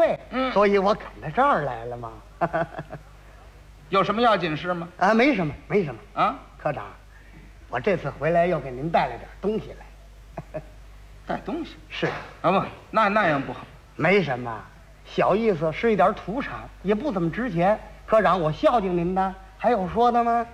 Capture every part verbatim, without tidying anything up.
会， 嗯， 所以我赶到这儿来了嘛。 有什么要紧事吗？ 啊，没什么，没什么啊， 科长，我这次回来又给您带了点东西来。 带东西是啊，不，那那样不好。 没什么，小意思，是一点土产，也不怎么值钱。科长，我孝敬您的，还有说的吗？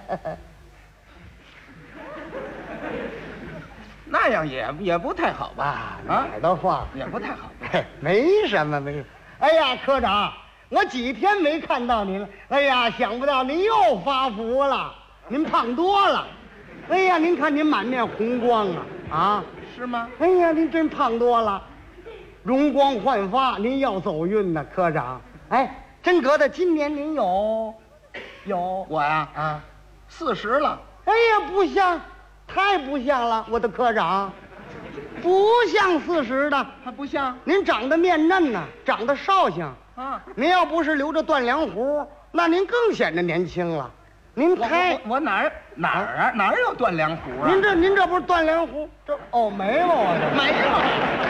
那样也也不太好吧？ 啊， 啊， 哪儿的话也不太好。 嘿，没什么，没什么。哎呀，科长，我几天没看到您了。哎呀，想不到您又发福了，您胖多了。哎呀，您看您满面红光啊啊！ 是吗？ 哎呀，您真胖多了，容光焕发，您要走运呢，科长。哎，真格的，今年您有有我呀啊， 四十了。 哎呀，不像，太不像了，我的科长，不像四十的。 还不像您长得面嫩呐，长得绍兴。 啊？ 您要不是留着断梁胡，那您更显得年轻了。您我太我我哪儿哪儿啊哪儿有断梁胡啊？ 您这您这不是断梁胡，这哦眉毛啊，这没有。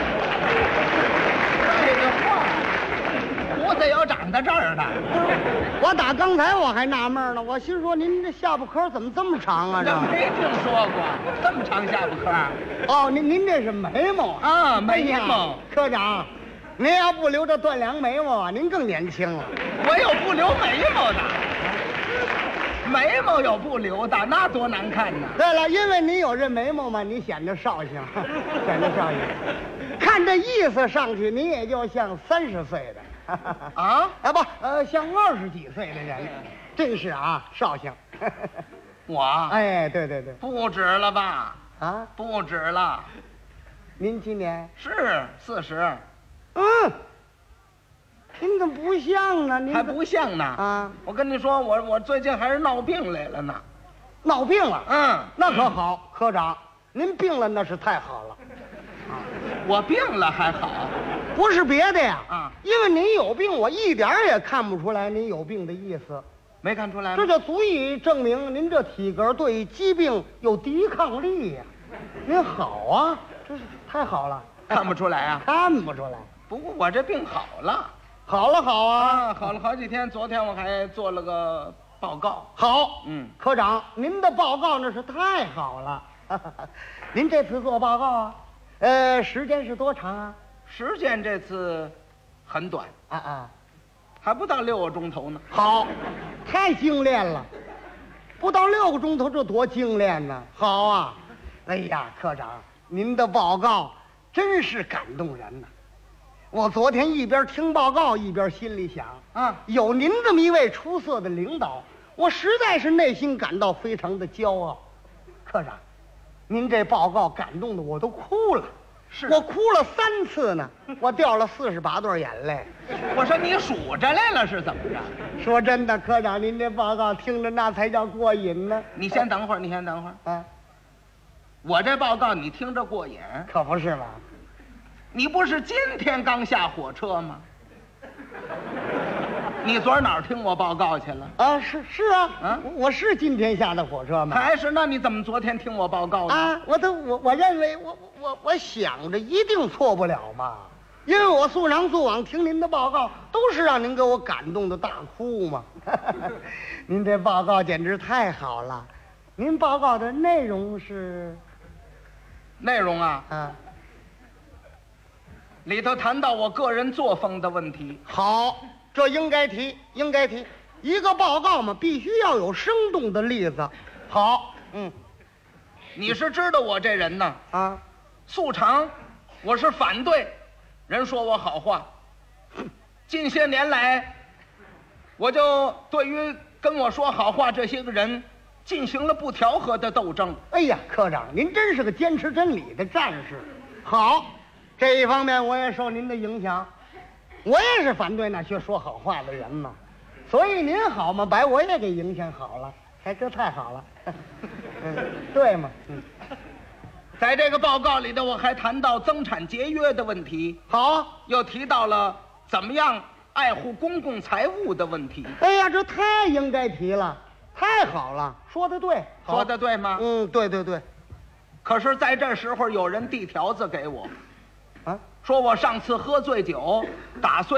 这个话，胡子有长到这儿的。 我打刚才我还纳闷呢，我心说您这下巴颏怎么这么长啊？ 这这没听说过这么长下巴颏哦，您您这是眉毛啊？ 啊，眉哎呀毛。 科长，您要不留着断梁眉毛啊，您更年轻了。 我有不留眉毛的，眉毛有不留的，那多难看呢。 对了，因为您有这眉毛嘛，你显得绍兴，显得绍兴。看这意思上去，您也就像三十岁的， 啊， 啊不，呃，像二十几岁的人，真是啊，绍兴。 我哎，对对对， 不止了吧？ 啊， 不止了， 您今年？ 是四十， 嗯，您怎么不像呢？您还怎不像呢。 啊？ 我跟你说，我我最近还是闹病来了呢。 闹病了？ 嗯， 那可好，科长，您病了那是太好了。 我病了还好。 不是别的呀， 啊， 因为您有病，我一点儿也看不出来您有病的意思， 没看出来吗？ 这就足以证明您这体格对疾病有抵抗力呀。您好啊，这是太好了， 看不出来啊。 看不出来。 不过我这病好了好了好啊， 啊，好了好几天。昨天我还做了个报告。 好， 嗯， 科长，您的报告那是太好了。您这次做报告啊，呃，时间是多长啊？ 时间这次很短， 啊啊， 还不到六个钟头呢。 好，太精炼了，不到六个钟头，这多精炼呢！好啊，哎呀，科长，您的报告真是感动人呐！我昨天一边听报告一边心里想啊， 有您这么一位出色的领导，我实在是内心感到非常的骄傲。科长，您这报告感动的我都哭了。 是我哭了三次呢，我掉了四十八对眼泪。 我说你数着来了是怎么着？ 说真的，科长，您这报告听着那才叫过瘾呢。 你先等会儿，你先等会儿。 啊， 我这报告你听着过瘾， 可不是嘛。 你不是今天刚下火车吗？你昨儿哪儿听我报告去了？ 啊，是是啊， 啊我我是今天下的火车吗？ 还是那你怎么昨天听我报告呢？ 啊，我都我我认为我我我想着一定错不了嘛，因为我素常素往听您的报告，都是让您给我感动的大哭嘛。您这报告简直太好了，您报告的内容是内容啊， 啊， 里头谈到我个人作风的问题。 好，这应该提，应该提。一个报告嘛，必须要有生动的例子。好，嗯， 你是知道我这人呢， 啊， 素常我是反对人说我好话。近些年来，我就对于跟我说好话这些个人进行了不调和的斗争。 哎呀，科长，您真是个坚持真理的战士。好，这一方面我也受您的影响，我也是反对那些说好话的人嘛。所以您好嘛，把我也给影响好了，哎，这太好了。嗯，对嘛，嗯， 在这个报告里头，我还谈到增产节约的问题， 好。 又提到了怎么样爱护公共财物的问题。 哎呀，这太应该提了，太好了，说的对，好说的对吗？ 嗯，对对对， 可是在这时候有人递条子给我， 啊。 说我上次喝醉酒打碎